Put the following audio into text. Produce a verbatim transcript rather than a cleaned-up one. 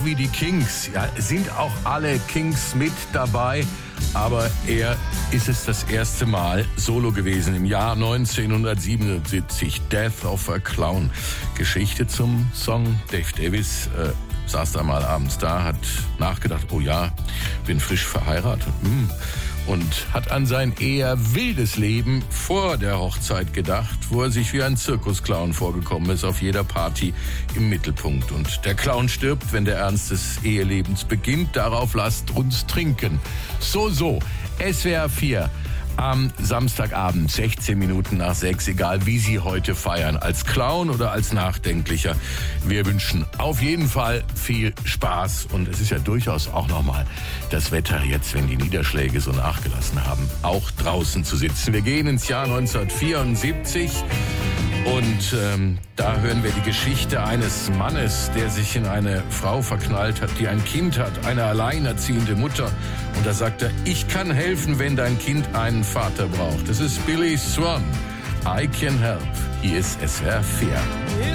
wie die Kings. Ja, sind auch alle Kings mit dabei. Aber er ist es das erste Mal solo gewesen im Jahr neunzehnhundertsiebenundsiebzig. Death of a Clown. Geschichte zum Song. Dave Davis äh, saß da mal abends da, hat nachgedacht, oh ja, bin frisch verheiratet. Hm. Und hat an sein eher wildes Leben vor der Hochzeit gedacht, wo er sich wie ein Zirkusclown vorgekommen ist, auf jeder Party im Mittelpunkt. Und der Clown stirbt, wenn der Ernst des Ehelebens beginnt. Darauf lasst uns trinken. So, so. S W R vier. Am Samstagabend, sechzehn Minuten nach sechs, egal wie Sie heute feiern, als Clown oder als Nachdenklicher. Wir wünschen auf jeden Fall viel Spaß und es ist ja durchaus auch nochmal das Wetter jetzt, wenn die Niederschläge so nachgelassen haben, auch draußen zu sitzen. Wir gehen ins Jahr neunzehnhundertvierundsiebzig und ähm, da hören wir die Geschichte eines Mannes, der sich in eine Frau verknallt hat, die ein Kind hat, eine alleinerziehende Mutter. Und da sagt er, ich kann helfen, wenn dein Kind einen Vater braucht. Das ist Billy Swan. I can help. Hier ist S W R vier.